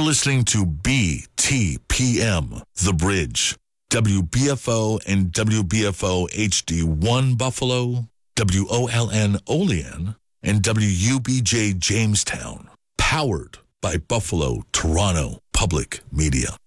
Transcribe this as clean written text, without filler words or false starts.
listening to BTPM, The Bridge, WBFO and WBFO HD1 Buffalo, WOLN Olean, and WUBJ Jamestown. Powered by Buffalo Toronto Public Media.